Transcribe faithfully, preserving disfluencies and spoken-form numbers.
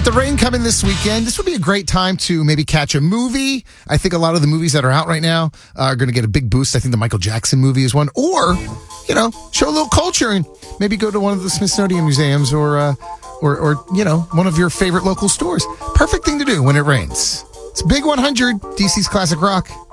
with the rain coming this weekend, this would be a great time to maybe catch a movie. I think a lot of the movies that are out right now are going to get a big boost. I think the Michael Jackson movie is one. Or, you know, show a little culture and maybe go to one of the Smithsonian museums or, uh, or, or you know, one of your favorite local stores. Perfect thing to do when it rains. It's Big one hundred, D C's Classic Rock.